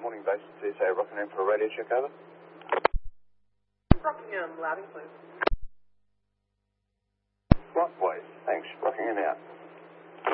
morning, base CSA Rockingham for a radio check, over. Rockingham, Louding, please.